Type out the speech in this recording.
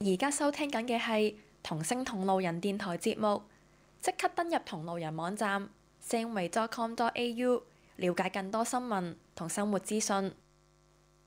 你而家收聽緊嘅係同聲同路人電台節目，即刻登入同路人網站 samway.com.au， 了解更多新聞同生活資訊。